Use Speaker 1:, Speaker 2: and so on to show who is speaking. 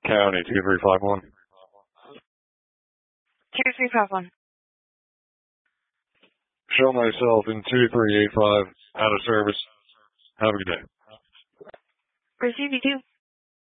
Speaker 1: County 2351.
Speaker 2: 2351.
Speaker 1: Show myself in 2385 out of service. Have a good day.
Speaker 2: Receive you too.